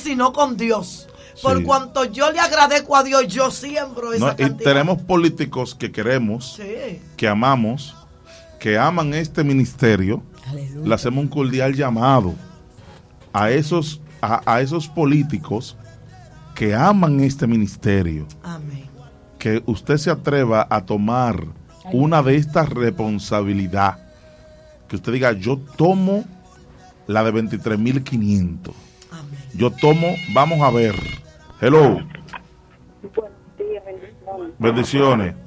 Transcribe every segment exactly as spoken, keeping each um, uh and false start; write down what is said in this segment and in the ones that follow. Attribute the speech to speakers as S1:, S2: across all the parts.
S1: sino con Dios. Por
S2: Sí.
S1: cuanto yo le agradezco a Dios, yo siembro esa
S2: No, y
S1: cantidad.
S2: tenemos políticos que queremos,
S1: Sí.
S2: que amamos, que aman este ministerio.
S3: Aleluya.
S2: Le hacemos un cordial llamado a esos, a, a esos políticos que aman este ministerio.
S1: Amén.
S2: Que usted se atreva a tomar una de estas responsabilidades. Que usted diga, yo tomo la de veintitrés mil quinientos.
S1: Amén.
S2: Yo tomo, vamos a ver. Hello,
S4: Buenos días, bendiciones.
S2: bendiciones.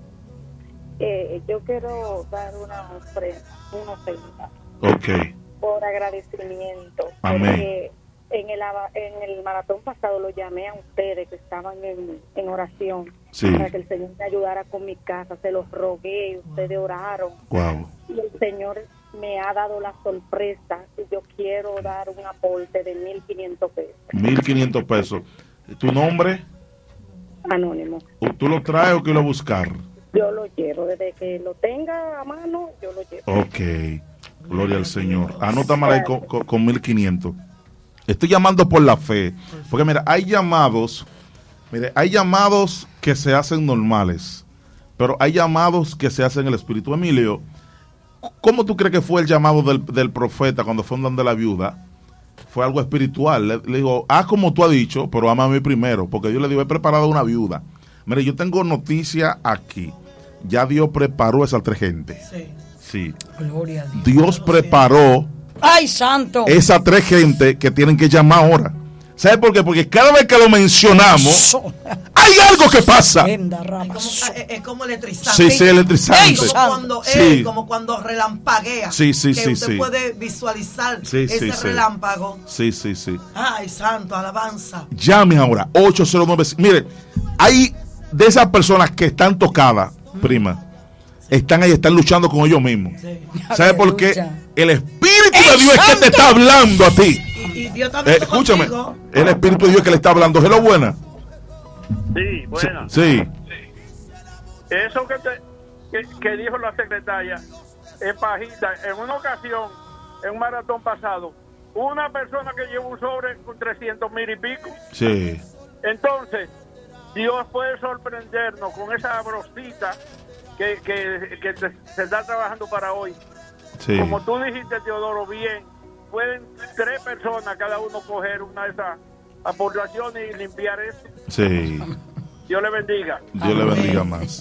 S4: Eh, yo quiero dar una ofrenda, una ofrenda
S2: Ok,
S4: por agradecimiento.
S2: Amén.
S4: Porque en el, ava- en el maratón pasado lo llamé a ustedes que estaban en, en oración
S2: Sí.
S4: para que el Señor me ayudara con mi casa. Se los rogué y ustedes oraron.
S2: wow.
S4: Y el Señor me ha dado la sorpresa y yo quiero dar un aporte de mil quinientos pesos.
S2: mil quinientos pesos. ¿Tu nombre?
S4: Anónimo.
S2: ¿O ¿Tú lo traes o que lo buscar?
S4: Yo lo llevo. Desde que lo tenga a mano, yo lo llevo.
S2: Ok, gloria al Señor. Anótame ahí con, con, con mil quinientos. Estoy llamando por la fe. Porque mira, hay llamados, mire, hay llamados que se hacen normales, pero hay llamados que se hacen en el Espíritu. Emilio, ¿cómo tú crees que fue el llamado del, del profeta cuando fue donde la viuda? Fue algo espiritual. Le, le digo, haz como tú has dicho, pero ama a mí primero, porque Dios le dijo, he preparado una viuda. Mire, yo tengo noticia aquí. Ya Dios preparó esa tres gente.
S1: Sí.
S2: Sí.
S3: Gloria a Dios.
S2: Dios preparó
S3: ¡Ay, santo!
S2: esa tres gente que tienen que llamar ahora. ¿Sabe por qué? Porque cada vez que lo mencionamos, hay algo que pasa.
S3: Tremenda
S1: Es
S3: rama.
S1: como, es, es como electrizante.
S2: Sí, sí, electrizante.
S1: Como cuando,
S2: Sí.
S1: eh, como cuando relampaguea.
S2: Sí, sí,
S1: que
S2: sí,
S1: usted
S2: sí.
S1: puede visualizar
S2: Sí,
S1: ese
S2: sí, sí.
S1: relámpago.
S2: Sí, sí, sí.
S1: Ay, santo, alabanza.
S2: Llame ahora, ocho cero nueve. Mire, hay de esas personas que están tocadas, prima, están ahí, están luchando con ellos mismos.
S1: Sí.
S2: ¿Sabe por qué?
S3: Aleluya.
S2: El Espíritu de
S3: ¡Ey,
S2: Dios es que
S3: santo!
S2: te está hablando a ti.
S1: Y, y Dios
S2: Eh,
S1: también
S2: escúchame,
S1: contigo.
S2: el Espíritu de Dios que le está hablando. Hello, buena.
S5: Sí, buena.
S2: Sí,
S5: Eso que, te, que, que dijo la secretaria es pajita. En una ocasión, en un maratón pasado, una persona que llevó un sobre con trescientos mil y pico.
S2: sí,
S5: Entonces, Dios puede sorprendernos con esa brosita que, que, que te- se está trabajando para hoy.
S2: sí.
S5: Como tú dijiste, Teodoro, bien, pueden tres personas cada uno coger una de esas aportaciones y limpiar eso.
S2: Sí.
S5: Dios le bendiga.
S2: Dios le bendiga más.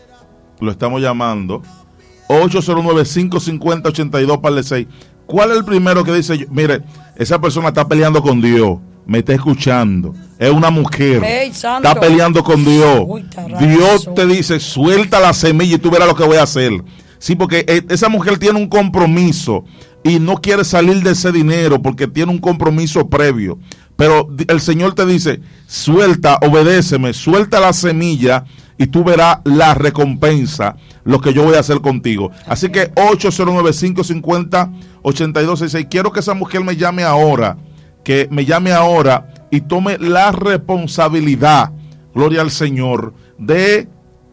S2: Lo estamos llamando. ocho cero nueve, cinco cinco cero, ocho dos par de seis. ¿Cuál es el primero que dice? Mire, esa persona está peleando con Dios. Me está escuchando. Es una mujer.
S3: Ey, santo.
S2: Está peleando con Dios.
S3: Uy, tarrazo.
S2: Dios te dice, suelta la semilla y tú verás lo que voy a hacer. Sí, porque eh, esa mujer tiene un compromiso y no quiere salir de ese dinero porque tiene un compromiso previo. Pero di- el Señor te dice, suelta, obedéceme, suelta la semilla y tú verás la recompensa, lo que yo voy a hacer contigo. Así que ocho cero nueve, cinco cinco cero, ocho dos seis seis. Quiero que esa mujer me llame ahora, que me llame ahora y tome la responsabilidad, gloria al Señor, de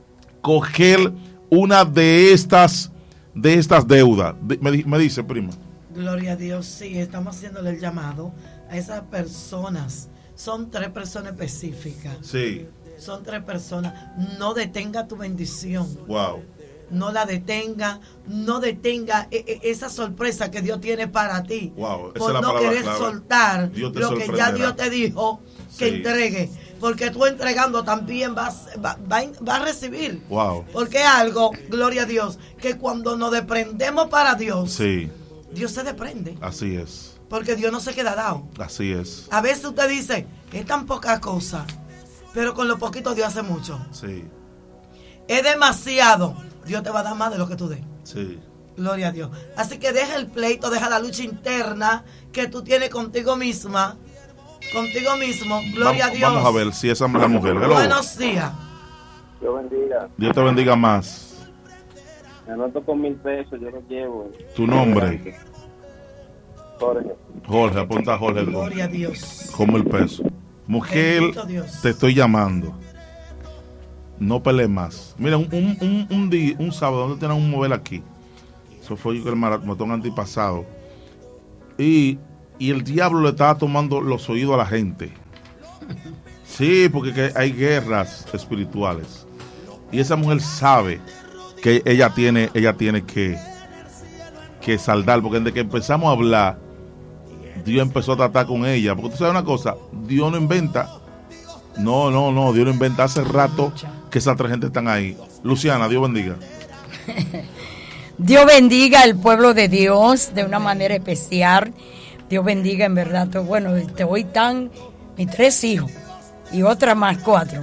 S2: coger una de estas de estas deudas. De- me, di- me dice, prima.
S1: Gloria a Dios, sí, estamos haciéndole el llamado a esas personas. Son tres personas específicas.
S2: Sí.
S1: Son tres personas. No detenga tu bendición.
S2: Wow.
S1: No la detenga. No detenga e- e- esa sorpresa que Dios tiene para ti.
S2: Wow, esa
S1: Por
S2: es la
S1: no
S2: palabra
S1: querer
S2: clave.
S1: soltar
S2: Dios te
S1: lo que ya
S2: sorprenderá.
S1: Dios te dijo que
S2: Sí.
S1: entregue. Porque tú entregando también vas, va, va, va a recibir.
S2: Wow.
S1: Porque algo, gloria a Dios, que cuando nos desprendemos para Dios,
S2: Sí,
S1: Dios se desprende.
S2: así es.
S1: Porque Dios no se queda dado.
S2: Así es.
S1: A veces usted dice, es tan poca cosa, pero con lo poquito Dios hace mucho.
S2: Sí,
S1: Es demasiado. Dios te va a dar más de lo que tú des.
S2: sí.
S1: Gloria a Dios. Así que deja el pleito, deja la lucha interna que tú tienes contigo misma. Contigo mismo. Gloria
S2: Vamos,
S1: a Dios.
S2: vamos a ver si esa es la mujer. Hello.
S1: Buenos días.
S6: Dios bendiga.
S2: Dios te bendiga más.
S6: Me anoto con mil pesos, yo lo llevo.
S2: Tu nombre.
S6: Jorge.
S2: Jorge, apunta a Jorge.
S1: Gloria a Dios.
S2: Como el peso. Mujer,
S1: Bendito Dios.
S2: te estoy llamando. No pelees más. Mira, un, un, un, un, día, un sábado, donde tienen un mover aquí. Eso fue el maratón antipasado. Y, y el diablo le estaba tomando los oídos a la gente. Sí, porque que hay guerras espirituales. Y esa mujer sabe que ella tiene, ella tiene que, que saldar, porque desde que empezamos a hablar, Dios empezó a tratar con ella. Porque tú sabes una cosa, Dios no inventa. No, no, no, Dios no inventa. Hace rato que esas tres gente están ahí. Luciana, Dios bendiga.
S3: Dios bendiga al pueblo de Dios de una manera especial. Dios bendiga en verdad. Bueno, te voy tan, mis tres hijos y otras más cuatro.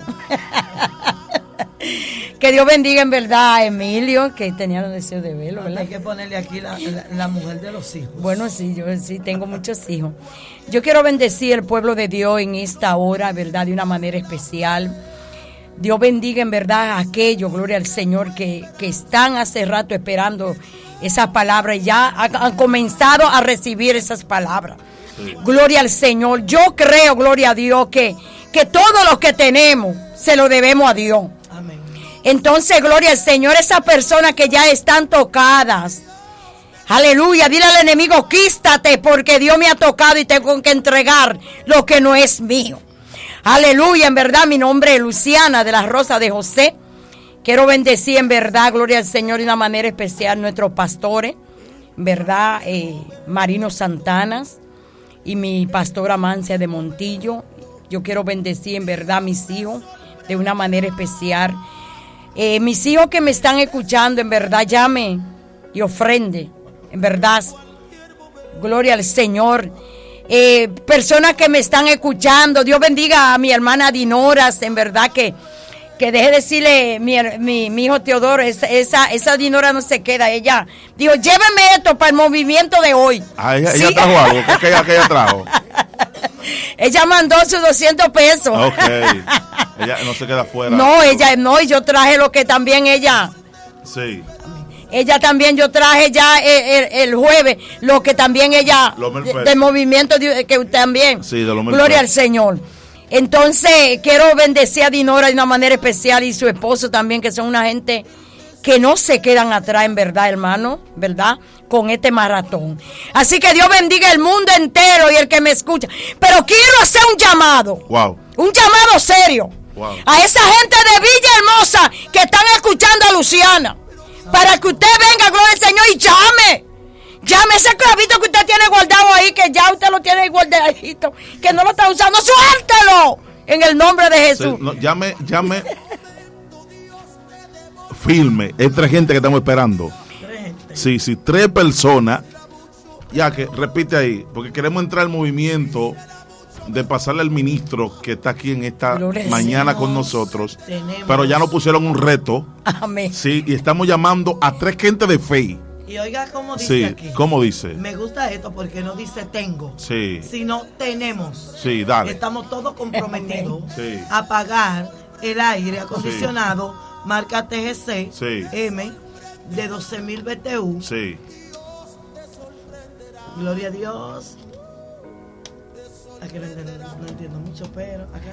S3: Que Dios bendiga en verdad a Emilio, que tenía los deseos de verlo, ¿verdad?
S1: Hay que ponerle aquí la, la, la mujer de los hijos.
S3: Bueno, sí, yo sí tengo muchos hijos. Yo quiero bendecir al pueblo de Dios en esta hora, ¿verdad? De una manera especial. Dios bendiga en verdad a aquellos, gloria al Señor, que, que están hace rato esperando esas palabras y ya han, han comenzado a recibir esas palabras. Sí. Gloria al Señor. Yo creo, gloria a Dios, que, que todo lo que tenemos se lo debemos a Dios.
S1: Amén.
S3: Entonces, gloria al Señor, esas personas que ya están tocadas. Aleluya, dile al enemigo, quístate porque Dios me ha tocado y tengo que entregar lo que no es mío. Aleluya, en verdad, mi nombre es Luciana de la Rosa de José. Quiero bendecir en verdad, gloria al Señor, de una manera especial nuestros pastores, en verdad, eh, Marino Santanas y mi pastora Mancia de Montillo. Yo quiero bendecir en verdad a mis hijos de una manera especial. Eh, mis hijos que me están escuchando, en verdad, llame y ofrende, en verdad, gloria al Señor. Eh, personas que me están escuchando, Dios bendiga a mi hermana Dinoras, en verdad que, que deje decirle mi, mi, mi hijo Teodoro, esa, esa, esa Dinora no se queda, ella dijo, lléveme esto para el movimiento de hoy.
S2: Ah, ella,
S3: ¿sí?
S2: ella trajo algo, ¿qué que ella, que ella trajo?
S3: Ella mandó sus doscientos pesos.
S2: Ok, ella no se queda fuera.
S3: No, ella no, y yo traje lo que también ella.
S2: Sí.
S3: Ella también, yo traje ya el, el, el jueves lo que también ella, de, del movimiento de, que también,
S2: sí, de lo
S3: gloria al Señor. Entonces, quiero bendecir a Dinora de una manera especial y su esposo también, que son una gente que no se quedan atrás, en verdad, hermano, ¿verdad? Con este maratón. Así que Dios bendiga el mundo entero y el que me escucha. Pero quiero hacer un llamado.
S2: Wow.
S3: Un llamado serio.
S2: Wow.
S3: A esa gente de Villa Hermosa que están escuchando a Luciana. Para que usted venga, gloria al Señor, y llame. Llame ese clavito que usted tiene guardado ahí, que ya usted lo tiene guardadito, que no lo está usando. ¡Suéltelo! En el nombre de Jesús.
S2: Sí, no, llame, llame. Filme. Es tres gente que estamos esperando.
S1: Tres gente.
S2: Sí, sí, tres personas. Ya que, repite ahí, porque queremos entrar al movimiento de pasarle al ministro que está aquí en esta
S3: Gloria
S2: mañana
S1: Señor.
S2: con nosotros.
S1: Tenemos.
S2: Pero ya nos pusieron un reto.
S3: Amén.
S2: Sí, y estamos llamando a tres gente de fe.
S1: Y oiga cómo dice
S2: Sí,
S1: aquí.
S2: ¿cómo dice?
S1: Me gusta esto porque no dice tengo,
S2: Sí.
S1: sino tenemos.
S2: Sí, dale.
S1: Estamos todos comprometidos
S2: Sí.
S1: a pagar el aire acondicionado marca T G C
S2: Sí.
S1: M de doce mil B T U.
S2: Sí.
S1: Gloria a Dios. Aquí no entiendo, no entiendo mucho, pero acá.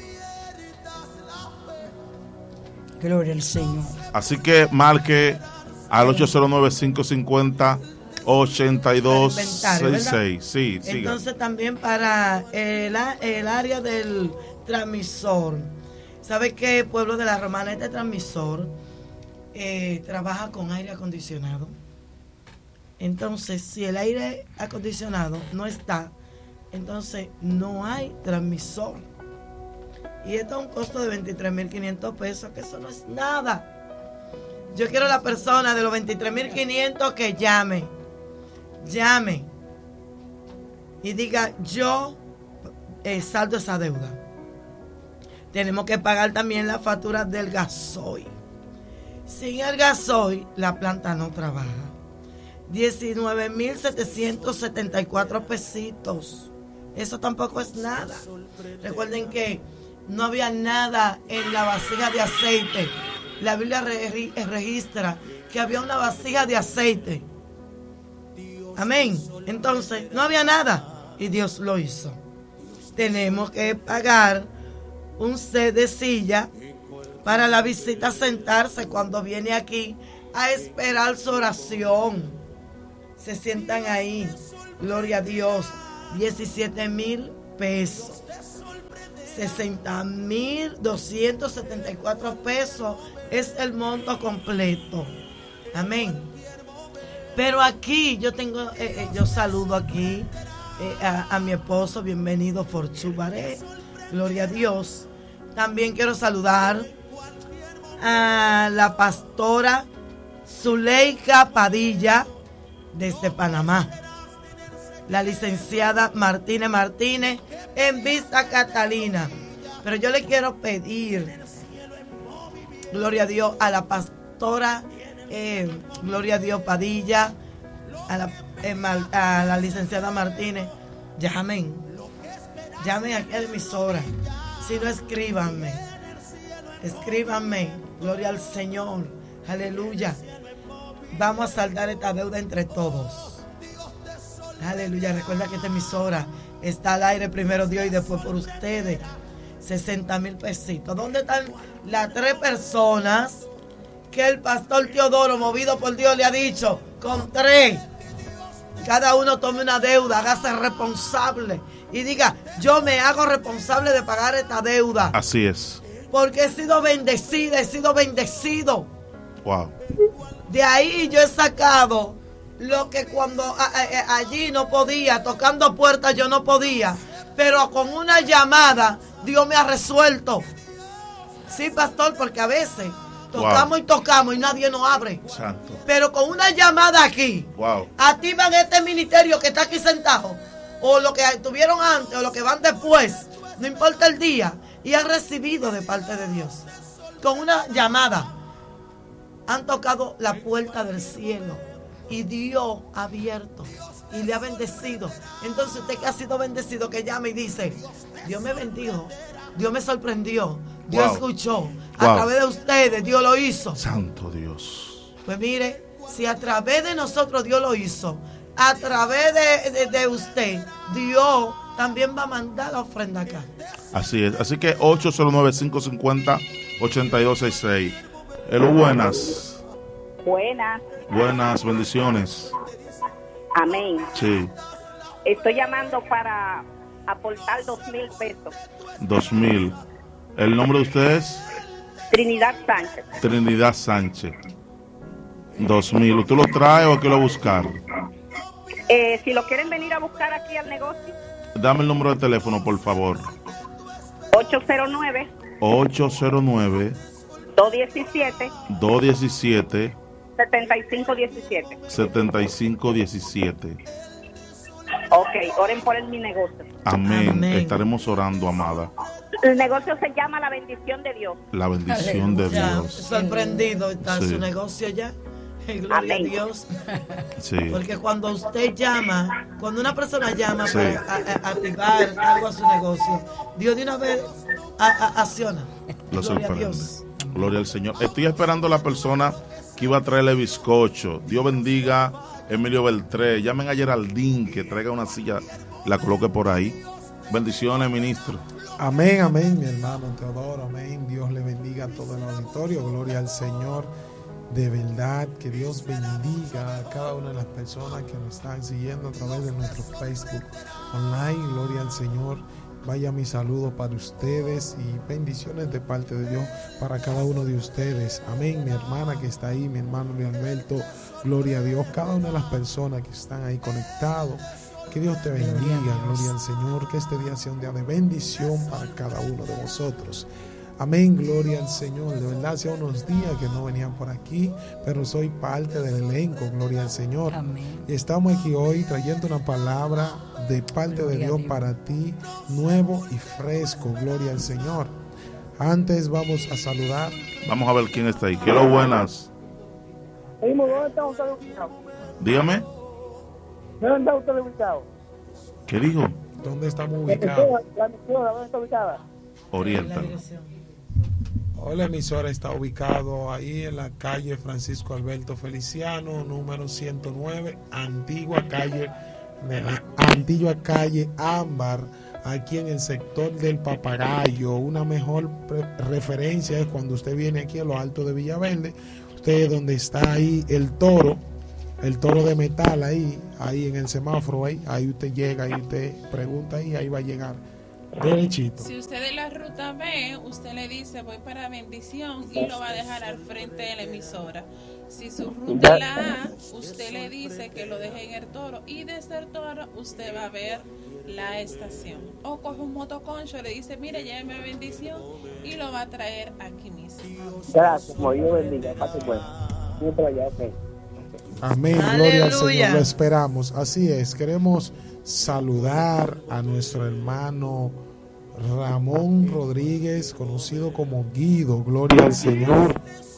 S3: Gloria al Señor.
S2: Así que marque al ocho cero nueve, cinco cinco cero, ocho dos seis seis. Sí, siga.
S1: Entonces también para el, el área del transmisor. ¿Sabe qué, pueblo de la Romana? Este transmisor eh, trabaja con aire acondicionado. Entonces, si el aire acondicionado no está, entonces no hay transmisor. Y esto es un costo de veintitrés mil quinientos pesos, que eso no es nada. Yo quiero la persona de los veintitrés mil quinientos que llame. Llame. Y diga, yo eh, saldo esa deuda. Tenemos que pagar también la factura del gasoil. Sin el gasoil, la planta no trabaja. diecinueve mil setecientos setenta y cuatro pesitos. Eso tampoco es nada. Recuerden que no había nada en la vasija de aceite. La Biblia re- registra que había una vasija de aceite. Amén. Entonces, no había nada y Dios lo hizo. Tenemos que pagar un set de silla para la visita, sentarse cuando viene aquí a esperar su oración. Se sientan ahí. Gloria a Dios. diecisiete mil pesos. sesenta mil doscientos setenta y cuatro pesos es el monto completo. Amén. Pero aquí yo tengo, eh, eh, yo saludo aquí eh, a, a mi esposo, bienvenido Forchu Baré, gloria a Dios. También quiero saludar a la pastora Zuleika Padilla desde Panamá, la licenciada Martínez Martínez en Vista Catalina. Pero yo le quiero pedir, gloria a Dios, a la pastora eh, gloria a Dios Padilla, a la, eh, a la licenciada Martínez, llamen, llamen aquí a la emisora. Si no, escríbanme, escríbanme, gloria al Señor, aleluya. Vamos a saldar esta deuda entre todos. Aleluya. Recuerda que esta emisora está al aire primero Dios y después por ustedes. sesenta mil pesitos. ¿Dónde están las tres personas que el pastor Teodoro, movido por Dios, le ha dicho? Con tres, cada uno tome una deuda, hágase responsable y diga: yo me hago responsable de pagar esta deuda.
S2: Así es.
S1: Porque he sido bendecida, he sido bendecido.
S2: Wow.
S1: De ahí yo he sacado lo que cuando a, a, allí no podía, tocando puertas yo no podía, pero con una llamada Dios me ha resuelto. Sí, pastor, porque a veces tocamos wow. y tocamos y nadie nos abre.
S2: Santo.
S1: Pero con una llamada aquí,
S2: wow.
S1: activan este ministerio que está aquí sentado, o lo que tuvieron antes, o lo que van después, no importa el día, y han recibido de parte de Dios. Con una llamada han tocado la puerta del cielo y Dios ha abierto y le ha bendecido. Entonces usted que ha sido bendecido, que llama y dice: Dios me bendijo, Dios me sorprendió, Dios wow. escuchó, a wow. través de ustedes Dios lo hizo.
S2: Santo Dios.
S1: Pues mire, si a través de nosotros Dios lo hizo, a través de, de, de usted, Dios también va a mandar la ofrenda acá.
S2: Así es, así que ocho cero nueve, cinco cinco cero, ocho dos seis seis. Hello, buenas.
S4: Buenas.
S2: Buenas, bendiciones.
S4: Amén.
S2: Sí.
S4: Estoy llamando para aportar dos mil pesos.
S2: Dos mil. ¿El nombre de usted es?
S4: Trinidad Sánchez.
S2: Trinidad Sánchez. Dos mil. ¿Usted lo trae o quiero buscar?
S4: Eh, si lo quieren venir a buscar aquí al negocio.
S2: Dame el número de teléfono, por favor.
S4: ocho cero nueve.
S2: ocho cero nueve.
S4: dos diecisiete.
S2: dos diecisiete.
S4: setenta y cinco diecisiete.
S2: setenta y cinco diecisiete.
S4: Ok, oren por el, mi negocio.
S2: Amén.
S1: Amén.
S2: Estaremos orando, amada.
S4: El negocio se llama La Bendición de Dios.
S2: La bendición de
S1: Ya,
S2: Dios.
S1: sorprendido está
S2: Sí.
S1: su negocio ya. Gloria
S4: Amén.
S1: a Dios.
S2: Sí.
S1: Porque cuando usted llama, cuando una persona llama
S2: Sí.
S1: para a, a, activar algo a su negocio, Dios de una vez a, a, acciona.
S2: Lo
S1: Gloria a
S2: sorprende.
S1: Dios.
S2: Gloria al Señor. Estoy esperando a la persona que iba a traerle bizcocho. Dios bendiga Emilio Beltré. Llamen a Geraldine que traiga una silla, la coloque por ahí. Bendiciones, ministro.
S7: Amén, amén, mi hermano Teodoro. Amén. Dios le bendiga a todo el auditorio. Gloria al Señor. De verdad, que Dios bendiga a cada una de las personas que nos están siguiendo a través de nuestro Facebook online. Gloria al Señor. Vaya mi saludo para ustedes y bendiciones de parte de Dios para cada uno de ustedes. Amén. Mi hermana que está ahí, mi hermano Luis Alberto. Gloria a Dios. Cada una de las personas que están ahí conectados. Que Dios te bendiga. Gloria al Señor. Que este día sea un día de bendición para cada uno de vosotros. Amén, gloria al Señor. De verdad, hace unos días que no venían por aquí, pero soy parte del elenco, gloria al Señor.
S3: Amén.
S7: Y estamos aquí hoy trayendo una palabra de parte de Dios para ti, nuevo y fresco, gloria al Señor. Antes vamos a saludar.
S2: Vamos a ver quién está ahí. Quiero buenas.
S5: ¿Dónde está usted ubicado?
S2: Dígame.
S5: ¿Dónde está usted ubicado?
S2: ¿Qué dijo?
S7: ¿Dónde estamos ubicados?
S5: La emisora, ¿dónde está ubicada?
S2: Oriental.
S7: Hoy la emisora está ubicado ahí en la calle Francisco Alberto Feliciano, número ciento nueve, antigua calle, de la antigua calle Ámbar, aquí en el sector del Papagayo. Una mejor pre- referencia es cuando usted viene aquí a lo alto de Villaverde, usted donde está ahí el toro, el toro de metal ahí, ahí en el semáforo, ahí, ahí usted llega y usted pregunta ahí, ahí va a llegar Derechito.
S8: Si usted de la ruta B, usted le dice voy para bendición y lo va a dejar al frente de la emisora. Si su ruta es la A, usted le dice que lo deje en el Toro y desde el Toro usted va a ver la estación. O coge un motoconcho y le dice, mire, lléveme a bendición y lo va a traer aquí mismo.
S6: Gracias, como Dios bendiga. Pase bueno. Siempre allá, ok.
S7: Amén,
S1: Aleluya.
S7: gloria al Señor, lo esperamos. Así es, queremos saludar a nuestro hermano Ramón Rodríguez, conocido como Guido, gloria al Señor.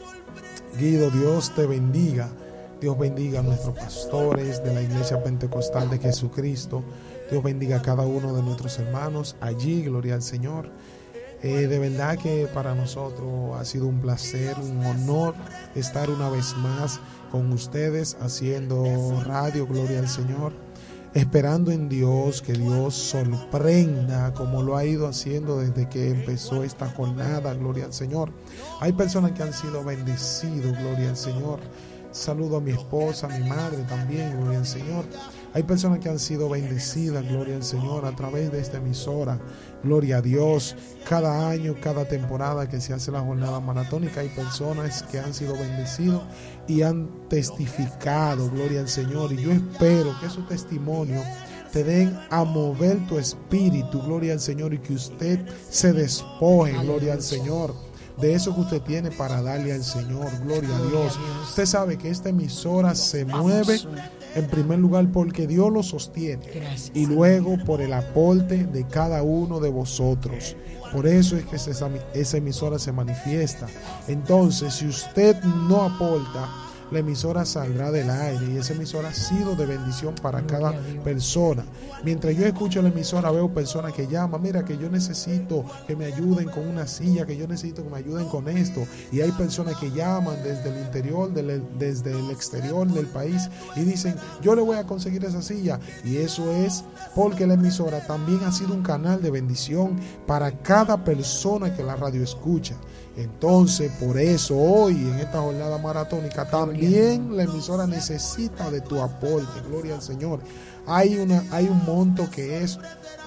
S7: Guido, Dios te bendiga. Dios bendiga a nuestros pastores de la Iglesia Pentecostal de Jesucristo. Dios bendiga a cada uno de nuestros hermanos allí, gloria al Señor. Eh, de verdad que para nosotros ha sido un placer, un honor estar una vez más con ustedes haciendo radio, gloria al Señor, esperando en Dios que Dios sorprenda como lo ha ido haciendo desde que empezó esta jornada, gloria al Señor. Hay personas que han sido bendecidos, gloria al Señor. Saludo a mi esposa, a mi madre también, gloria al Señor. Hay personas que han sido bendecidas, gloria al Señor, a través de esta emisora. Gloria a Dios. Cada año, cada temporada que se hace la jornada maratónica, hay personas que han sido bendecidos y han testificado, gloria al Señor. Y yo espero que esos testimonios te den a mover tu espíritu, gloria al Señor, y que usted se despoje, gloria al Señor, de eso que usted tiene para darle al Señor, gloria a Dios. Usted sabe que esta emisora se mueve en primer lugar porque Dios lo sostiene y luego por el aporte de cada uno de vosotros. Por eso es que esa, esa emisora se manifiesta. Entonces, si usted no aporta, la emisora saldrá del aire y esa emisora ha sido de bendición para cada persona. Mientras yo escucho la emisora, veo personas que llaman, mira que yo necesito que me ayuden con una silla, que yo necesito que me ayuden con esto. Y hay personas que llaman desde el interior, del, desde el exterior del país y dicen, yo le voy a conseguir esa silla. Y eso es porque la emisora también ha sido un canal de bendición para cada persona que la radio escucha. Entonces, por eso hoy en esta jornada maratónica también la emisora necesita de tu aporte, gloria al Señor. Hay una, hay un monto que es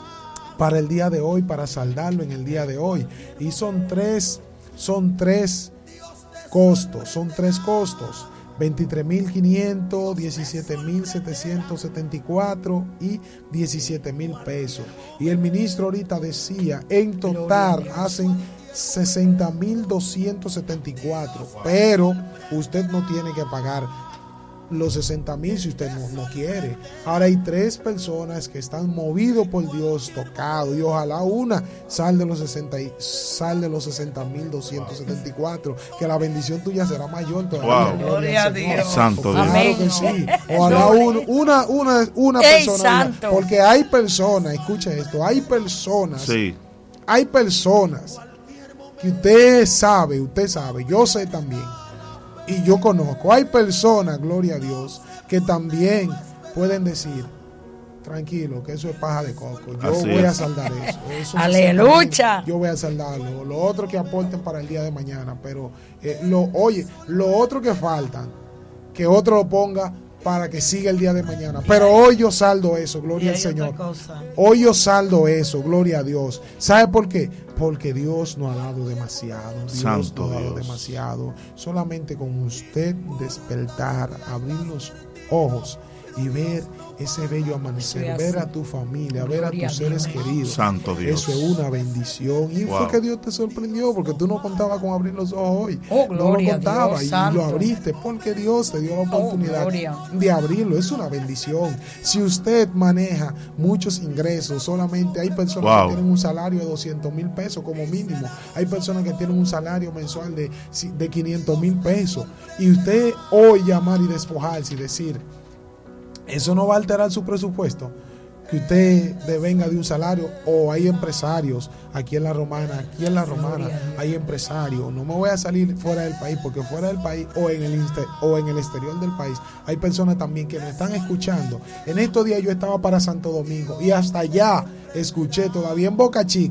S7: para el día de hoy, para saldarlo en el día de hoy, y son tres, son tres costos, son tres costos. veintitrés mil quinientos, diecisiete mil setecientos setenta y cuatro y diecisiete mil pesos. Y el ministro ahorita decía, en total hacen sesenta mil doscientos setenta y cuatro, pero usted no tiene que pagar los sesenta mil si usted no, no quiere. Ahora hay tres personas que están movidos por Dios, tocados, y ojalá una sal de los sesenta y, sal de los sesenta mil doscientos setenta y cuatro, que la bendición tuya será mayor todavía.
S2: Wow.
S1: Gloria a Dios.
S2: Santo Dios.
S7: Claro que sí. Ojalá un, una, una, una
S3: Ey,
S7: persona,
S3: santo.
S7: porque hay personas, escucha esto, hay personas,
S2: Sí.
S7: hay personas que usted sabe, usted sabe, yo sé también, y yo conozco, hay personas, gloria a Dios, que también pueden decir, tranquilo, que eso es paja de coco, yo
S2: Así
S7: voy
S2: es.
S7: a saldar eso, eso
S3: Aleluya.
S7: yo voy a saldarlo, lo otro que aporten para el día de mañana, pero eh, lo, oye, lo otro que faltan, que otro lo ponga para que siga el día de mañana, pero hoy yo saldo eso, gloria al Señor. Hoy yo saldo eso, gloria a Dios. ¿Sabe por qué? Porque Dios nos ha dado demasiado. Dios
S2: Santo
S7: nos ha dado
S2: Dios.
S7: demasiado. Solamente con usted despertar, abrir los ojos y ver ese bello amanecer,
S3: Eso es
S7: ver
S3: así.
S7: a tu familia, ver a
S3: Gloria
S7: tus
S3: a Dios.
S7: seres queridos.
S2: Santo Dios.
S7: Eso es una bendición. Y
S2: Wow.
S7: fue que Dios te sorprendió porque tú no contabas con abrir los ojos hoy.
S3: Oh,
S7: no lo
S3: gloria a
S7: contabas
S3: Dios,
S7: y
S3: santo.
S7: lo abriste porque Dios te dio la oportunidad
S3: gloria.
S7: de abrirlo. Es una bendición. Si usted maneja muchos ingresos, solamente hay personas
S2: Wow.
S7: que tienen un salario de doscientos mil pesos como mínimo. Hay personas que tienen un salario mensual de, de quinientos mil pesos. Y usted hoy llamar y despojarse y decir, eso no va a alterar su presupuesto, que usted devenga de un salario. O hay empresarios aquí en la Romana, aquí en la Romana hay empresarios. No me voy a salir fuera del país, porque fuera del país o en el inste- o en el exterior del país hay personas también que nos están escuchando. En estos días yo estaba para Santo Domingo y hasta allá escuché, todavía en Boca Chica,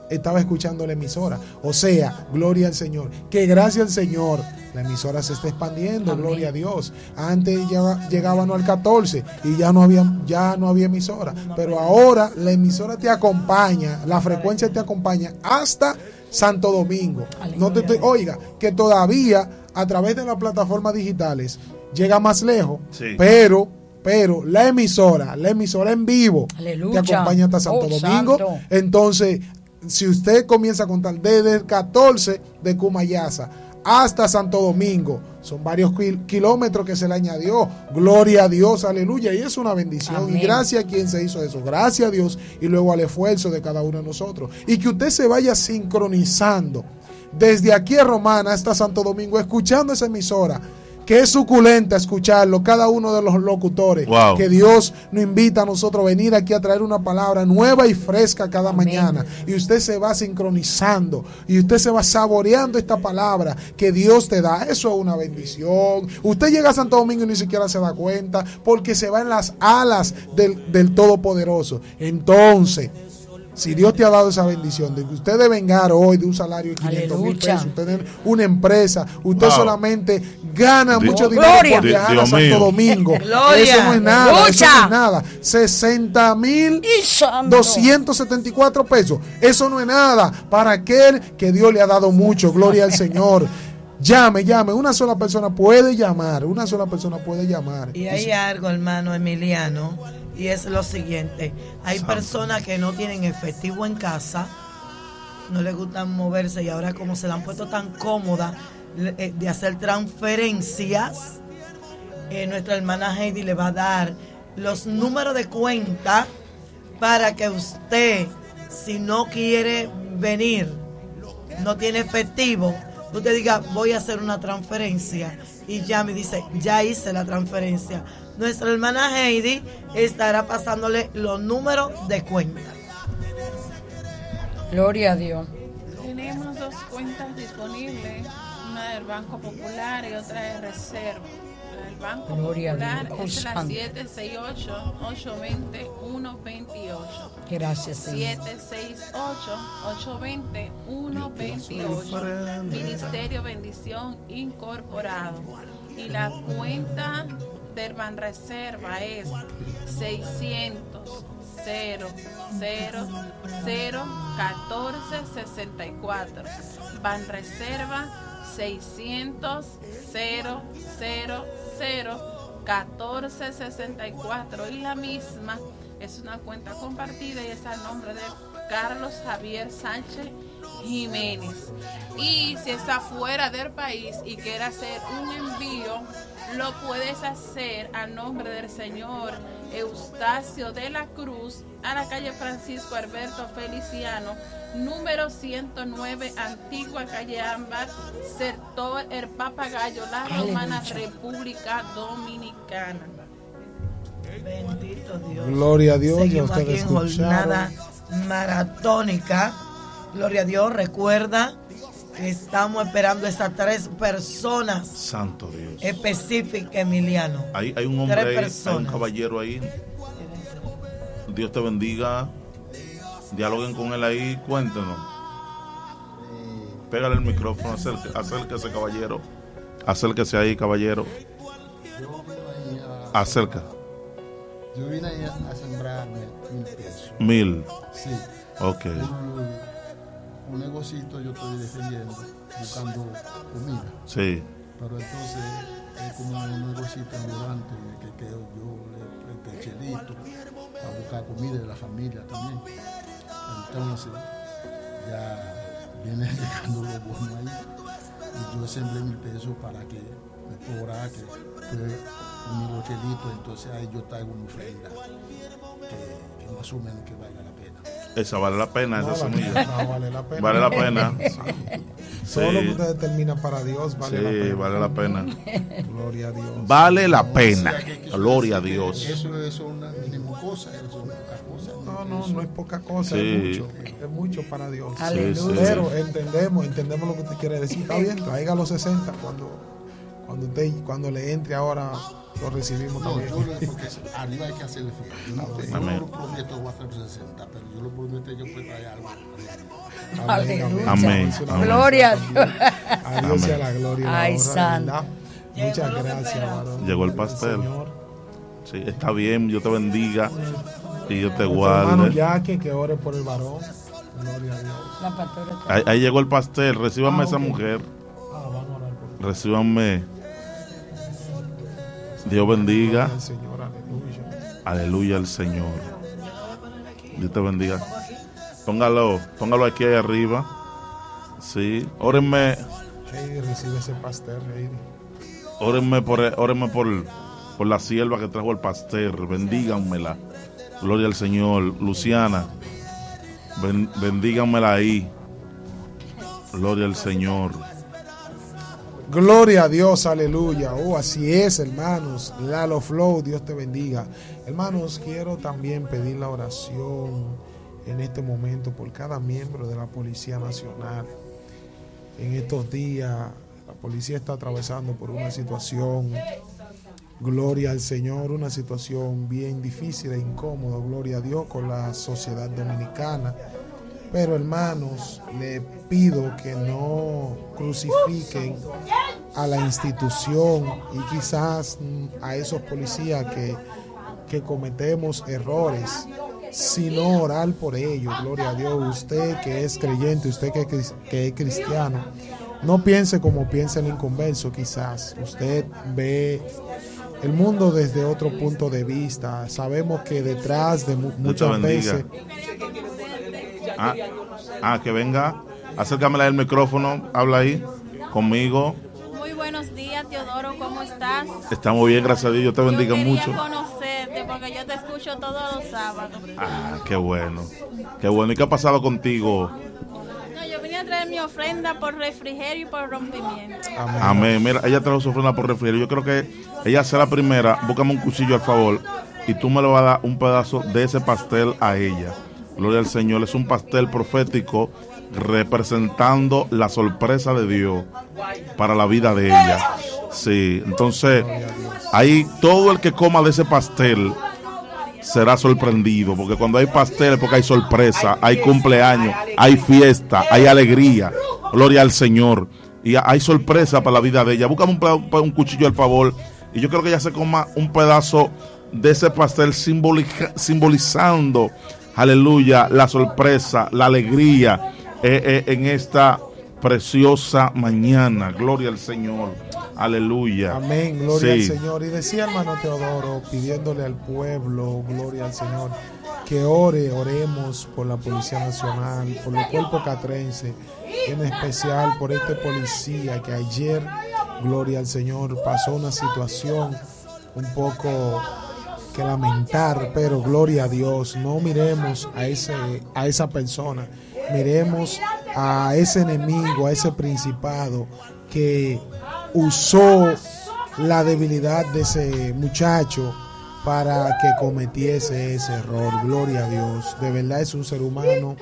S7: estaba escuchando la emisora. O sea, gloria al Señor. Que gracias al Señor la emisora se está expandiendo. Amén. Gloria a Dios. Antes ya llegaban al catorce y ya no había ya no había emisora, pero ahora la emisora te acompaña, la frecuencia te acompaña hasta Santo Domingo. No te estoy, oiga, que todavía a través de las plataformas digitales llega más lejos, sí. pero pero la emisora, la emisora en vivo Aleluya. Te acompaña hasta Santo oh, Domingo. Santo. Entonces, si usted comienza a contar desde el catorce de Cumayasa hasta Santo Domingo, son varios kil- kilómetros que se le añadió. Gloria a Dios, aleluya, y es una bendición. Amén. Y gracias a quien se hizo eso, gracias a Dios, y luego al esfuerzo de cada uno de nosotros. Y que usted se vaya sincronizando desde aquí a Romana hasta Santo Domingo, escuchando esa emisora, que es suculenta escucharlo, cada uno de los locutores. Wow. Que Dios nos invita a nosotros a venir aquí a traer una palabra nueva y fresca cada Amén. Mañana. Y usted se va sincronizando y usted se va saboreando esta palabra que Dios te da. Eso es una bendición. Usted llega a Santo Domingo y ni siquiera se da cuenta porque se va en las alas del, del Todopoderoso. Entonces, si Dios te ha dado esa bendición de que usted debe vengar hoy de un salario de quinientos mil pesos, usted tiene una empresa, usted wow. solamente gana Dios, mucho dinero gloria. Por viajar Dios a Santo mío. Domingo. Gloria. Eso no es nada, Lucha. Eso no es nada. sesenta mil doscientos setenta y cuatro pesos. Eso no es nada para aquel que Dios le ha dado mucho. Gloria al Señor. Llame, llame. Una sola persona puede llamar. Una sola persona puede llamar.
S1: Y hay Eso. algo, hermano Emiliano, y es lo siguiente. Hay Santo. Personas que no tienen efectivo en casa, no les gustan moverse, y ahora como se la han puesto tan cómoda de hacer transferencias, eh, nuestra hermana Heidi le va a dar los números de cuenta para que usted, si no quiere venir, no tiene efectivo, usted diga, voy a hacer una transferencia, y ya me dice, ya hice la transferencia. Nuestra hermana Heidi estará pasándole los números de cuenta.
S3: Gloria a Dios.
S8: Tenemos dos cuentas disponibles, una del Banco Popular y otra de Reserva. El Banco Gloria Popular es la siete seis ocho, ocho dos cero, uno dos ocho.
S3: Gracias, Señor.
S8: siete seis ocho, ocho dos cero, uno dos ocho. Ministerio Bendición Incorporado. Y la cuenta del Banreserva es seiscientos, cero, cero, cero, catorce, sesenta y cuatro. Banreserva seiscientos, cero, cero, cero, catorce, sesenta y cuatro. Y la misma es una cuenta compartida y es al nombre de Carlos Javier Sánchez Jiménez. Y si está fuera del país y quiere hacer un envío, lo puedes hacer a nombre del señor Eustacio de la Cruz, a la calle Francisco Alberto Feliciano, número ciento nueve, Antigua Calle Ámbar, sector El Papagayo, La Romana, República Dominicana.
S1: Bendito Dios.
S7: Gloria a Dios.
S1: Seguimos aquí en jornada maratónica. Gloria a Dios. Recuerda que estamos esperando esas tres personas.
S2: Santo Dios.
S1: Específicas, Emiliano.
S2: Hay, hay un hombre ahí, hay un caballero ahí. Dios te bendiga. Dialoguen con él ahí, cuéntenos. Pégale el micrófono, acérquese, acérquese, caballero. Acérquese ahí, caballero. Acerca.
S9: Yo vine ahí a, a sembrar mil pesos.
S2: Mil.
S9: Sí.
S2: Ok.
S9: Un, un negocito yo estoy defendiendo, buscando comida.
S2: Sí.
S9: Pero entonces es como un negocito ambulante que, que yo le, le pechelito para buscar comida de la familia también. Entonces ya viene llegando lo bueno ahí. Y yo sembré mil pesos para que me cobrara que fue un negochelito, entonces ahí yo traigo una ofrenda que, que más o menos que valga la pena.
S2: Esa vale la pena,
S7: no,
S2: esa
S7: vale,
S2: semilla.
S7: No, vale la pena.
S2: Vale la pena.
S7: Sí. Sí. Todo lo que usted determina para Dios vale
S2: sí,
S7: la pena.
S2: vale la pena.
S7: Gloria a Dios.
S2: Vale la pena. Gloria a Dios.
S9: Eso es una mínima cosa, eso es poca cosa.
S7: No, no, no es poca cosa,
S2: sí.
S7: es mucho. Es mucho para Dios.
S3: Aleluya.
S7: Pero entendemos, entendemos lo que usted quiere decir. Está bien, traiga los sesenta cuando Cuando usted, cuando le entre ahora, lo recibimos
S9: No,
S7: también.
S9: yo le- porque arriba hay que hacerle fiel. Yo no, yo no lo prometo voy a hacer sesenta, pero yo lo prometo yo puedo traer algo.
S7: Amén,
S3: Aleluya.
S2: Amén,
S7: Es una
S2: amén.
S3: Gloria a
S7: bendición
S3: Dios.
S7: también. A Dios sea la gloria y la
S3: Ay,
S7: honra,
S3: santo.
S7: ¿verdad? Muchas gracias, varón.
S2: Llegó el pastel.
S7: Señor.
S2: Sí, está bien, Dios te bendiga y Dios te
S7: Nuestro hermano
S2: guarde.
S7: Jackie, que ore por el varón. Gloria a Dios.
S3: La pastora está-
S2: Ahí, ahí llegó el pastel, recíbanme
S7: Ah,
S2: esa
S7: ok.
S2: mujer,
S7: Ah, vamos a orar por él.
S2: recíbanme. Dios bendiga.
S7: Al Señor, aleluya.
S2: Aleluya al Señor. Dios te bendiga. Póngalo, póngalo aquí ahí arriba. Sí, órenme,
S7: Heidi, recibe ese pastel, Heidi.
S2: órenme por, órenme por, por la sierva que trajo el pastel. Bendíganmela. Gloria al Señor. Luciana, ben, bendíganmela ahí. Gloria al Señor.
S7: Gloria a Dios, aleluya. Oh, así es, hermanos. Lalo Flow, Dios te bendiga. Hermanos, quiero también pedir la oración en este momento por cada miembro de la Policía Nacional. En estos días, la policía está atravesando por una situación, gloria al Señor, una situación bien difícil e incómoda, gloria a Dios, con la sociedad dominicana. Pero hermanos, le pido que no crucifiquen a la institución y quizás mm, a esos policías que, que cometemos errores, sino orar por ellos, gloria a Dios. Usted que es creyente, usted que, es- que es cristiano, no piense como piensa el inconverso quizás. Usted ve el mundo desde otro punto de vista. Sabemos que detrás de mu- muchas
S2: bendiga.
S7: veces...
S2: Ah, ah, que venga. Acércamela el micrófono. Habla ahí conmigo.
S8: Muy buenos días, Teodoro, ¿cómo estás?
S2: Estamos bien, gracias a Dios. Dios te bendiga
S8: yo quería
S2: mucho.
S8: conocerte porque yo te escucho todos los sábados.
S2: Ah, qué bueno. Qué bueno. ¿Y qué ha pasado contigo?
S8: No, yo vine a traer mi ofrenda por refrigerio y por rompimiento.
S7: Amén.
S2: Amén. Mira, ella trajo su ofrenda por refrigerio. Yo creo que ella será la primera. Búscame un cuchillo, al favor. Y tú me lo vas a dar un pedazo de ese pastel a ella. Gloria al Señor. Es un pastel profético representando la sorpresa de Dios para la vida de ella. Sí, entonces ahí todo el que coma de ese pastel será sorprendido, porque cuando hay pastel es porque hay sorpresa, hay cumpleaños, hay fiesta, hay alegría. Gloria al Señor. Y hay sorpresa para la vida de ella. Búscame un, peda- un cuchillo, al favor. Y yo creo que ella se coma un pedazo de ese pastel simbolica- simbolizando, aleluya, la sorpresa, la alegría eh, eh, en esta preciosa mañana. Gloria al Señor. Aleluya.
S7: Amén, gloria
S2: Sí.
S7: al Señor. Y decía hermano Teodoro, pidiéndole al pueblo, gloria al Señor, que ore, oremos por la Policía Nacional, por los cuerpos catrenses, en especial por este policía que ayer, gloria al Señor, pasó una situación un poco que lamentar, pero gloria a Dios, no miremos a ese a esa persona, miremos a ese enemigo, a ese principado que usó la debilidad de ese muchacho para que cometiese ese error. Gloria a Dios, de verdad es un ser humano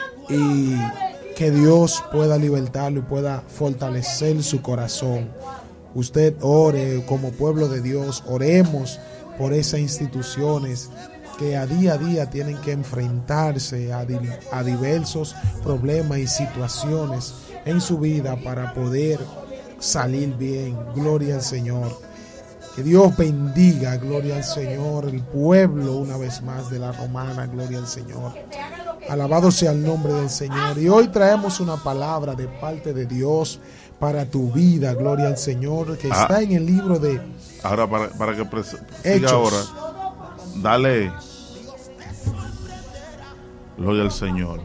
S7: y que Dios pueda libertarlo y pueda fortalecer su corazón. Usted ore como pueblo de Dios, oremos por esas instituciones que a día a día tienen que enfrentarse a, di- a diversos problemas y situaciones en su vida para poder salir bien. Gloria al Señor. Que Dios bendiga, gloria al Señor, el pueblo una vez más de la Romana, gloria al Señor. Alabado sea el nombre del Señor. Y hoy traemos una palabra de parte de Dios para tu vida, gloria al Señor, que
S2: Ah.
S7: está en el libro de
S2: Ahora, para, para que pres- siga
S7: Hechos.
S2: ahora, dale. Gloria al Señor.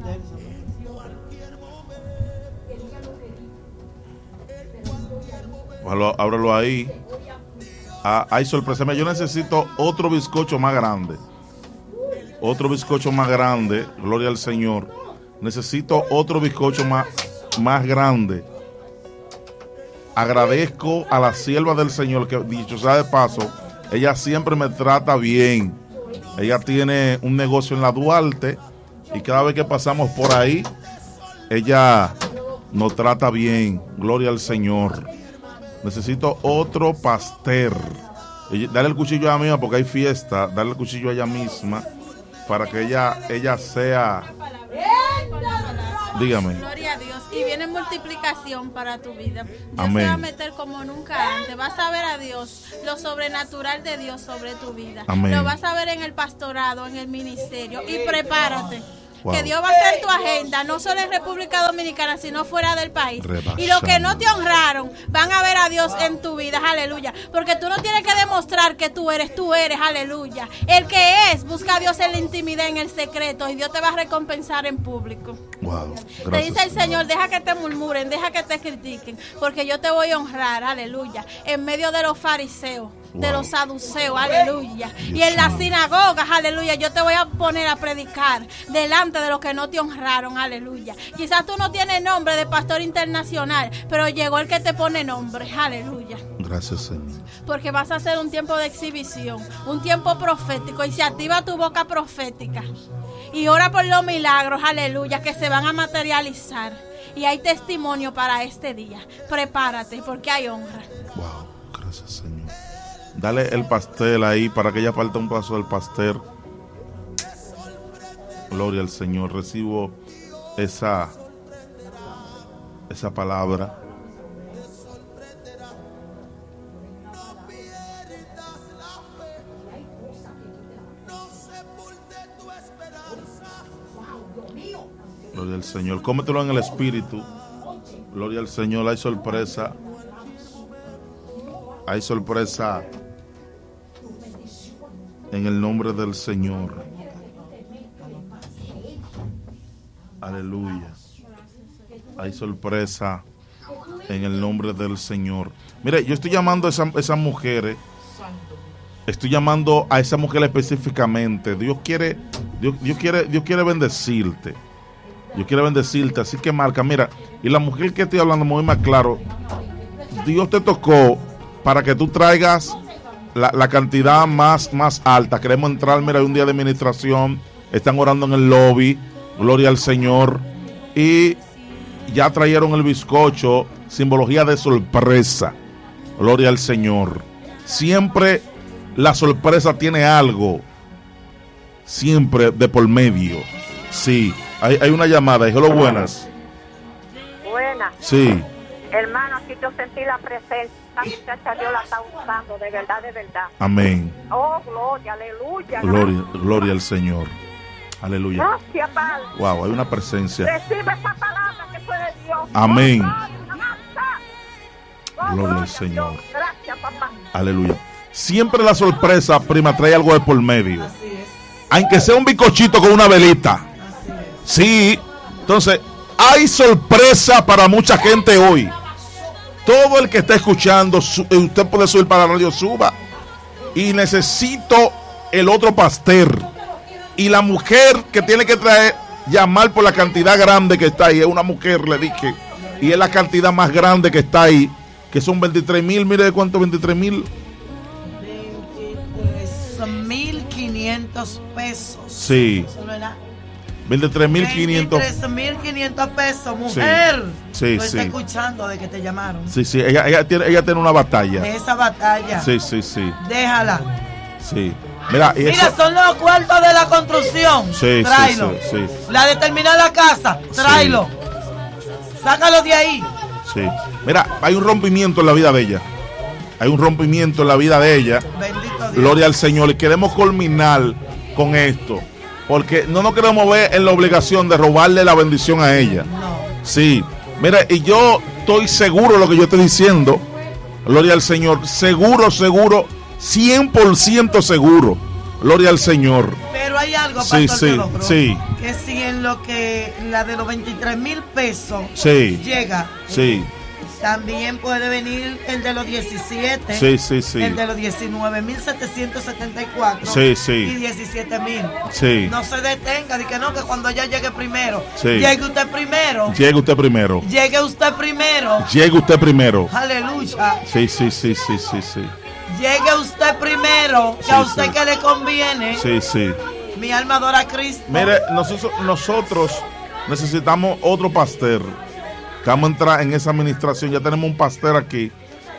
S2: Ábrelo, ábrelo ahí. Ah, hay sorpresa. Mira, yo necesito otro bizcocho más grande. Otro bizcocho más grande. Gloria al Señor. Necesito otro bizcocho más, más grande. Agradezco a la sierva del Señor que, dicho sea de paso, ella siempre me trata bien. Ella tiene un negocio en la Duarte y cada vez que pasamos por ahí, ella nos trata bien. Gloria al Señor. necesito otro pastor. Y dale el cuchillo a ella misma porque hay fiesta, dale el cuchillo a ella misma para que ella, ella sea... Dígame.
S10: Gloria a Dios. Y viene multiplicación para tu vida. Dios
S2: Amén.
S10: te va a meter como nunca antes. Vas a ver a Dios, lo sobrenatural de Dios sobre tu vida.
S2: Amén.
S10: Lo vas a ver en el pastorado, en el ministerio. Y prepárate.
S2: Wow.
S10: Que Dios va a hacer tu agenda, no solo en República Dominicana, sino fuera del país.
S2: Rebasando.
S10: Y los que no te honraron van a ver a Dios en tu vida, aleluya. Porque tú no tienes que demostrar que tú eres, tú eres, aleluya. El que es, busca a Dios en la intimidad, en el secreto, y Dios te va a recompensar en público.
S2: Wow.
S10: Te
S2: Gracias,
S10: dice el Señor, deja que te murmuren, deja que te critiquen, porque yo te voy a honrar, aleluya, en medio de los fariseos, de
S2: Wow.
S10: los saduceos, aleluya.
S2: Dios
S10: Y en las
S2: mío.
S10: sinagogas, aleluya, yo te voy a poner a predicar delante de los que no te honraron, aleluya. Quizás tú no tienes nombre de pastor internacional, pero llegó el que te pone nombre, aleluya.
S2: Gracias, Señor.
S10: Porque vas a hacer un tiempo de exhibición, un tiempo profético, y se activa tu boca profética. Y ora por los milagros, aleluya, que se van a materializar. Y hay testimonio para este día. Prepárate, porque hay honra.
S2: Wow. Gracias, Señor. Dale el pastel ahí para que ella parta un paso del pastel. Gloria al Señor. Recibo esa, esa palabra. Gloria al Señor. Cómetelo en el espíritu. Gloria al Señor. Hay sorpresa. Hay sorpresa en el nombre del Señor. Aleluya. Hay sorpresa en el nombre del Señor. Mire, yo estoy llamando a esa, esas mujeres. Estoy llamando a esa mujer específicamente. Dios quiere, Dios, Dios quiere, Dios quiere bendecirte. Dios quiere bendecirte. Así que marca, mira, y la mujer que estoy hablando muy más claro, Dios te tocó para que tú traigas la, la cantidad más, más alta. Queremos entrar, mira, hay un día de administración, están orando en el lobby, gloria al Señor, y ya trajeron el bizcocho, simbología de sorpresa, gloria al Señor. Siempre la sorpresa tiene algo, siempre de por medio. Sí, hay, hay una llamada, hello, buenas.
S4: Buenas.
S2: Sí.
S4: Hermano, aquí yo sentí la presencia. La muchacha Dios la está usando, de verdad, de verdad.
S2: Amén.
S4: Oh, gloria, aleluya.
S2: Gloria, gloria al Señor. Aleluya.
S4: Gracias, Padre.
S2: Wow, hay una presencia.
S4: Recibe esa palabra que fue de Dios.
S2: Amén.
S4: Oh,
S2: Gloria al Señor.
S4: Dios. Gracias, papá.
S2: Aleluya. Siempre la sorpresa, prima, trae algo de por medio.
S1: Así es.
S2: Aunque sea un bizcochito con una velita. Sí. Entonces, hay sorpresa para mucha gente hoy. Todo el que está escuchando, usted puede subir para la radio, suba. Y necesito el otro pastel. Y la mujer que tiene que traer, llamar por la cantidad grande que está ahí. Es una mujer, le dije. Y es la cantidad más grande que está ahí. Que son veintitrés mil. Mire de cuánto, veintitrés mil.
S1: veintitrés mil quinientos pesos.
S2: Sí.
S1: ¿Eso verdad?
S2: veintitrés mil quinientos.
S1: veintitrés mil quinientos pesos, mujer.
S2: Sí,
S1: Lo
S2: sí.
S1: está escuchando de que te llamaron.
S2: Sí, sí, ella, ella, tiene, ella tiene una batalla.
S1: De esa batalla.
S2: Sí, sí, sí.
S1: Déjala.
S2: Sí. Mira, y
S1: Mira,
S2: eso-
S1: son los cuartos de la construcción.
S2: Sí,
S1: Tráelo.
S2: sí, sí, sí.
S1: La de terminar la casa. Tráelo. Sácalo de ahí.
S2: Sí. Mira, hay un rompimiento en la vida de ella. Hay un rompimiento en la vida de ella.
S1: Bendito Dios.
S2: Gloria al Señor. Y queremos culminar con esto. Porque no nos queremos ver en la obligación de robarle la bendición a ella. Sí. Mira, y yo estoy seguro de lo que yo estoy diciendo. Gloria al Señor. Seguro, seguro. cien por ciento seguro. Gloria al Señor.
S1: Pero hay algo,
S2: Sí,
S1: Pastor
S2: sí,
S1: Teófilo,
S2: sí.
S1: que si en lo que la de los veintitrés mil pesos
S2: Sí.
S1: llega,
S2: Sí.
S1: también puede venir el de los diecisiete,
S2: Sí, sí, sí.
S1: el de los diecinueve mil setecientos setenta y cuatro
S2: Sí, sí.
S1: y diecisiete mil.
S2: Sí.
S1: No se detenga, di que no, que cuando ella llegue primero,
S2: Sí.
S1: llegue usted primero,
S2: Llegue usted primero.
S1: llegue usted primero,
S2: Llegue usted primero.
S1: aleluya,
S2: Sí, sí, sí, sí, sí, sí.
S1: llegue usted primero, que
S2: Sí,
S1: a usted
S2: sí.
S1: que le conviene,
S2: Sí, sí.
S1: mi alma adora a Cristo.
S2: Mire, nosotros, nosotros necesitamos otro pastel. Que vamos a entrar en esa administración. Ya tenemos un pastel aquí.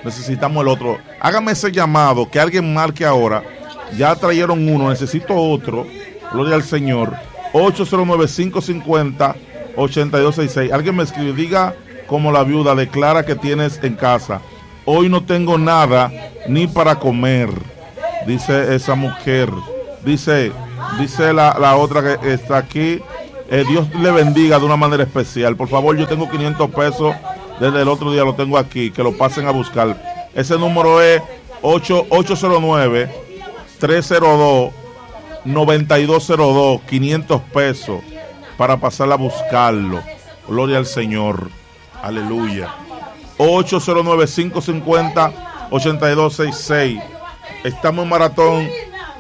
S2: necesitamos el otro. Hágame ese llamado, que alguien marque ahora. Ya trajeron uno, necesito otro. Gloria al Señor. ocho cero nueve, cinco cinco cero, ocho dos seis seis. Alguien me escribe, diga como la viuda, declara que tienes en casa. Hoy no tengo nada ni para comer, dice esa mujer. Dice, dice la, la otra que está aquí, eh, Dios le bendiga de una manera especial. Por favor, yo tengo quinientos pesos desde el otro día, lo tengo aquí, que lo pasen a buscar. Ese número es ocho cero nueve, tres cero dos, nueve dos cero dos, quinientos pesos para pasar a buscarlo. Gloria al Señor. Aleluya. ocho cero nueve, cinco cinco cero, ocho dos seis seis. Estamos en maratón.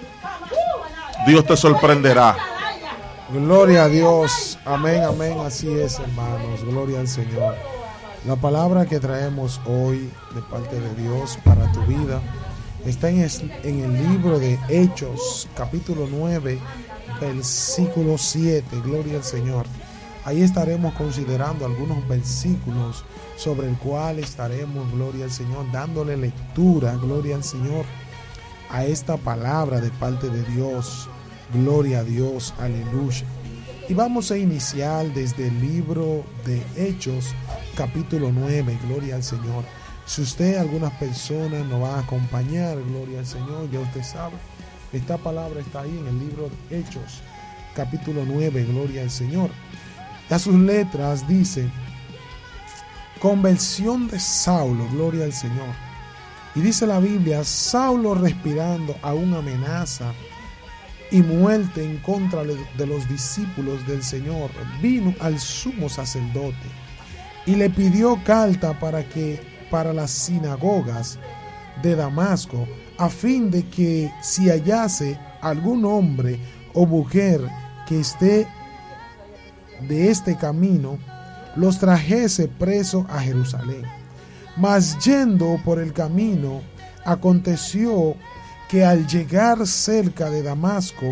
S2: Dios te sorprenderá.
S7: Gloria a Dios. Amén, amén. Así es, hermanos. Gloria al Señor. La palabra que traemos hoy de parte de Dios para tu vida está en el libro de Hechos, capítulo nueve, versículo siete. Gloria al Señor. Ahí estaremos considerando algunos versículos sobre el cual estaremos, gloria al Señor, dándole lectura, gloria al Señor, a esta palabra de parte de Dios. Gloria a Dios, aleluya. Y vamos a iniciar desde el libro de Hechos, capítulo nueve, gloria al Señor. Si usted, algunas personas nos va a acompañar, gloria al Señor, ya usted sabe, esta palabra está ahí en el libro de Hechos, capítulo nueve, gloria al Señor. A sus letras dice, conversión de Saulo, gloria al Señor. Y dice la Biblia, Saulo respirando aún amenaza y muerte en contra de los discípulos del Señor, vino al sumo sacerdote y le pidió carta para que para las sinagogas de Damasco, a fin de que si hallase algún hombre o mujer que esté de este camino, los trajese preso a Jerusalén. Mas yendo por el camino, aconteció que al llegar cerca de Damasco,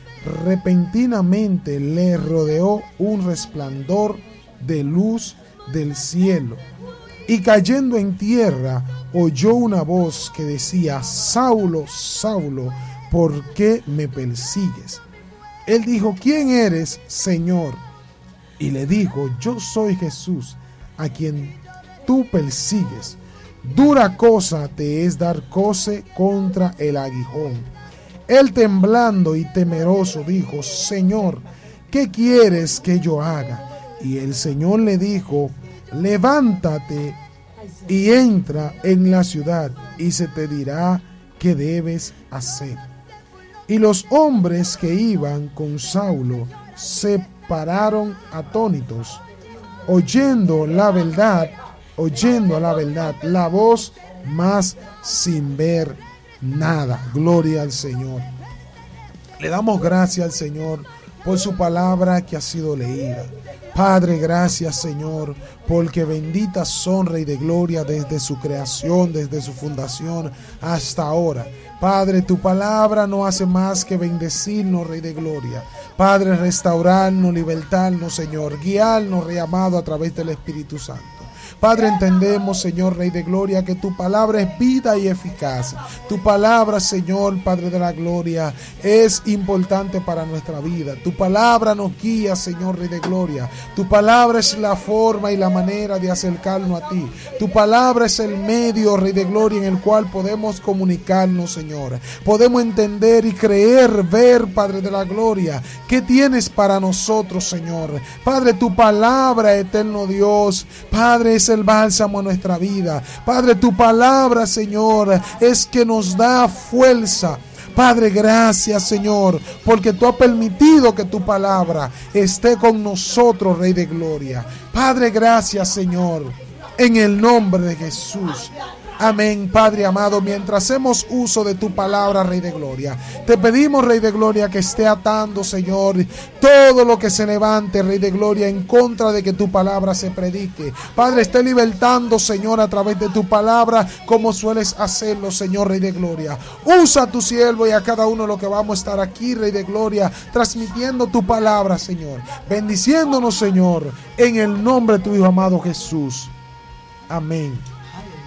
S7: repentinamente le rodeó un resplandor de luz del cielo, y cayendo en tierra, oyó una voz que decía, Saulo, Saulo, ¿por qué me persigues? Él dijo, ¿quién eres, Señor? Y le dijo, yo soy Jesús, a quien tú persigues. Dura cosa te es dar coce contra el aguijón. Él temblando y temeroso dijo, Señor, ¿qué quieres que yo haga? Y el Señor le dijo, levántate y entra en la ciudad, y se te dirá qué debes hacer. Y los hombres que iban con Saulo se pararon atónitos, oyendo la verdad, oyendo la verdad, la voz, mas sin ver nada. Gloria al Señor. Le damos gracias al Señor por su palabra que ha sido leída. Padre, gracias, Señor, porque bendita son, Rey de Gloria, desde su creación, desde su fundación hasta ahora. Padre, tu palabra no hace más que bendecirnos, Rey de Gloria. Padre, restaurarnos, libertarnos, Señor, guiarnos, Rey amado, a través del Espíritu Santo. Padre, entendemos, Señor, Rey de Gloria, que tu palabra es vida y eficaz. Tu palabra, Señor, Padre de la Gloria, es importante para nuestra vida. Tu palabra nos guía, Señor, Rey de Gloria. Tu palabra es la forma y la manera de acercarnos a ti. Tu palabra es el medio, Rey de Gloria, en el cual podemos comunicarnos, Señor. Podemos entender y creer, ver, Padre de la Gloria, qué tienes para nosotros, Señor. Padre, tu palabra, eterno Dios, Padre, es el bálsamo a nuestra vida. Padre, tu palabra, Señor, es que nos da fuerza. Padre, gracias, Señor, porque tú has permitido que tu palabra esté con nosotros, Rey de Gloria. Padre, gracias, Señor, en el nombre de Jesús. Amén, Padre amado, mientras hacemos uso de tu palabra, Rey de Gloria, te pedimos, Rey de Gloria, que esté atando, Señor, todo lo que se levante, Rey de Gloria, en contra de que tu palabra se predique. Padre, esté libertando, Señor, a través de tu palabra, como sueles hacerlo, Señor, Rey de Gloria. Usa a tu siervo y a cada uno de los que vamos a estar aquí, Rey de Gloria, transmitiendo tu palabra, Señor, bendiciéndonos, Señor, en el nombre de tu Hijo amado Jesús. Amén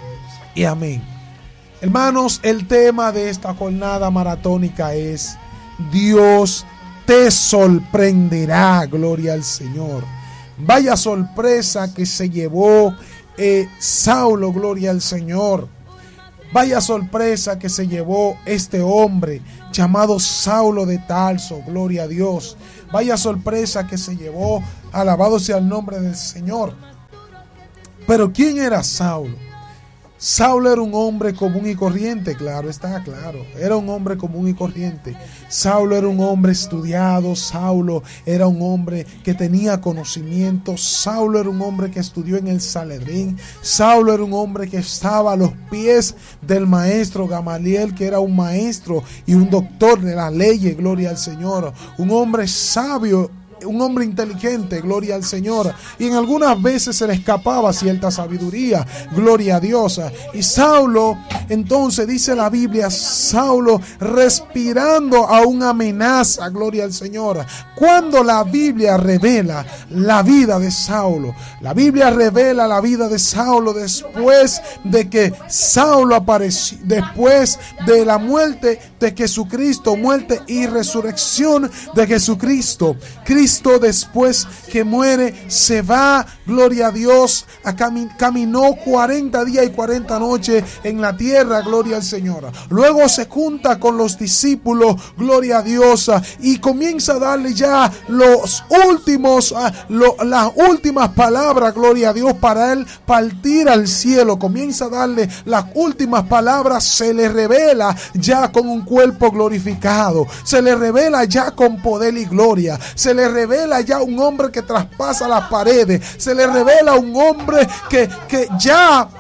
S7: y amén. Hermanos, el tema de esta jornada maratónica es Dios te sorprenderá, gloria al Señor. Vaya sorpresa que se llevó eh, Saulo, gloria al Señor. Vaya sorpresa que se llevó este hombre llamado Saulo de Tarso, gloria a Dios. Vaya sorpresa que se llevó, alabado sea el nombre del Señor. Pero ¿quién era Saulo? Saulo era un hombre común y corriente, claro, está claro. Era un hombre común y corriente. Saulo era un hombre estudiado. Saulo era un hombre que tenía conocimiento. Saulo era un hombre que estudió en el Sanedrín. Saulo era un hombre que estaba a los pies del maestro Gamaliel, que era un maestro y un doctor de la ley, gloria al Señor. Un hombre sabio, un hombre inteligente, gloria al Señor, y en algunas veces se le escapaba cierta sabiduría, gloria a Dios. Y Saulo, entonces dice la Biblia, Saulo respirando a una amenaza, gloria al Señor. Cuando la Biblia revela la vida de Saulo, la Biblia revela la vida de Saulo después de que Saulo apareció, después de la muerte de Jesucristo, muerte y resurrección de Jesucristo. Cristo Cristo después que muere se va, gloria a Dios, a cami- caminó cuarenta días y cuarenta noches en la tierra, gloria al Señor. Luego se junta con los discípulos, gloria a Dios, y comienza a darle ya los últimos, lo, las últimas palabras, gloria a Dios, para él partir al cielo. Comienza a darle las últimas palabras, se le revela ya con un cuerpo glorificado, se le revela ya con poder y gloria, se le revela ya un hombre que traspasa las paredes, se le revela un hombre que, que ya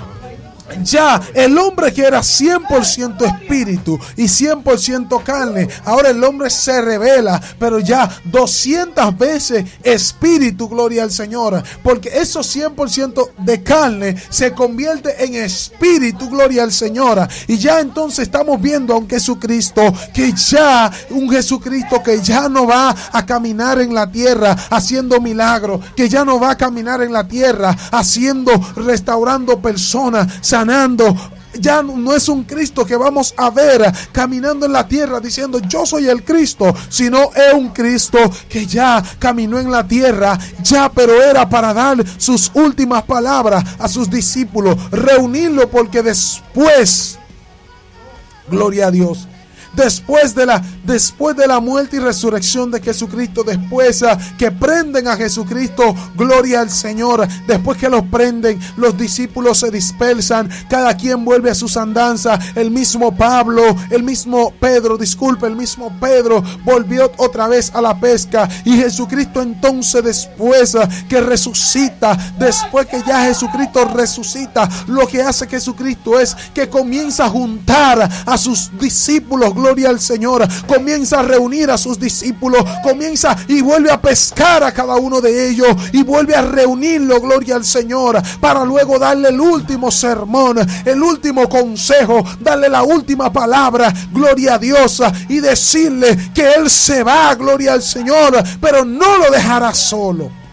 S7: Ya el hombre que era cien por ciento espíritu y cien por ciento carne, ahora el hombre se revela, pero ya doscientas veces espíritu, gloria al Señor, porque esos cien por ciento de carne se convierte en espíritu, gloria al Señor. Y ya entonces estamos viendo a un Jesucristo que ya, un Jesucristo que ya no va a caminar en la tierra haciendo milagros, que ya no va a caminar en la tierra haciendo, restaurando personas, sanando. Ya no es un Cristo que vamos a ver caminando en la tierra diciendo yo soy el Cristo, sino es un Cristo que ya caminó en la tierra, ya, pero era para dar sus últimas palabras a sus discípulos, reunirlo, porque después, gloria a Dios, Después de, la, después de la muerte y resurrección de Jesucristo, después uh, que prenden a Jesucristo, gloria al Señor, después que los prenden, los discípulos se dispersan, cada quien vuelve a sus andanzas. El mismo Pablo, el mismo Pedro, disculpe, el mismo Pedro volvió otra vez a la pesca. Y Jesucristo entonces, después uh, que resucita, después que ya Jesucristo resucita, lo que hace Jesucristo es que comienza a juntar a sus discípulos, gloria al Señor, comienza a reunir a sus discípulos, comienza y vuelve a pescar a cada uno de ellos y vuelve a reunirlo, gloria al Señor, para luego darle el último sermón, el último consejo, darle la última palabra, gloria a Dios, y decirle que Él se va, gloria al Señor, pero no lo dejará solo.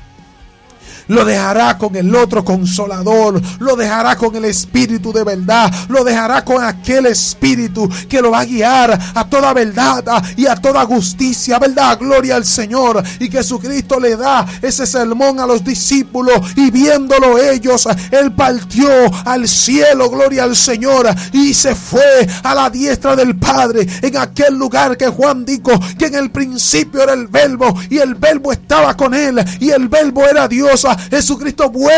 S7: Lo dejará con el otro consolador, lo dejará con el Espíritu de verdad, lo dejará con aquel Espíritu que lo va a guiar a toda verdad y a toda justicia, verdad, gloria al Señor. Y Jesucristo le da ese sermón a los discípulos, y viéndolo ellos, Él partió al cielo, gloria al Señor, y se fue a la diestra del Padre, en aquel lugar que Juan dijo que en el principio era el Verbo, y el Verbo estaba con Él, y el Verbo era Dios. Jesucristo vuelve